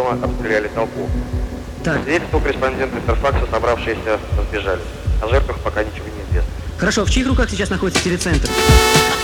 дома обстреляли толпу. Так. По свидетельству корреспондента Интерфакса собравшиеся разбежались. О жертвах пока ничего не известно. Хорошо, в чьих руках сейчас находится телецентр?